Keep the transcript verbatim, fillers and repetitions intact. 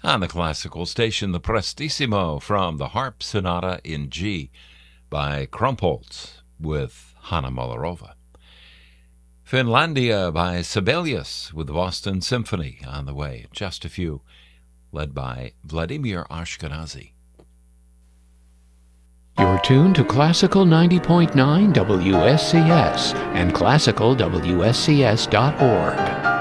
On the classical station, the Prestissimo from the Harp Sonata in G by Krumpholz with Hanna Molorova. Finlandia by Sibelius with the Boston Symphony on the way. Just a few, led by Vladimir Ashkenazy. You're tuned to Classical ninety point nine W S C S and classical W S C S dot org.